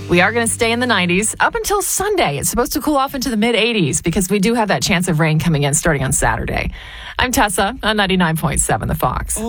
We are going to stay in the 90s up until Sunday. It's supposed to cool off into the mid-80s because we do have that chance of rain coming in starting on Saturday. I'm Tessa on 99.7 The Fox.